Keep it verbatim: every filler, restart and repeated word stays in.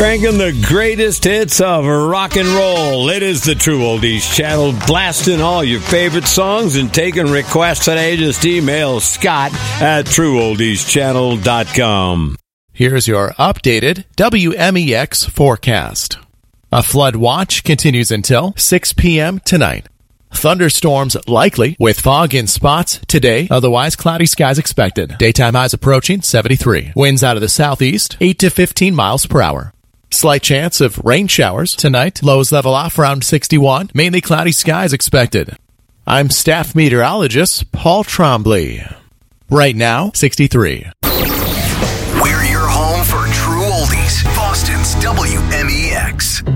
Cranking the greatest hits of rock and roll. It is the True Oldies Channel, blasting all your favorite songs and taking requests today. Just email Scott at true oldies channel dot com. Here's your updated W M E X forecast. A flood watch continues until six p.m. tonight. Thunderstorms likely, with fog in spots today, otherwise cloudy skies expected. Daytime highs approaching seventy-three. Winds out of the southeast, eight to fifteen miles per hour. Slight chance of rain showers tonight. Lows level off around sixty-one. Mainly cloudy skies expected. I'm staff meteorologist Paul Trombley. Right now, sixty-three. We're your home for True Oldies, Boston's W M E X.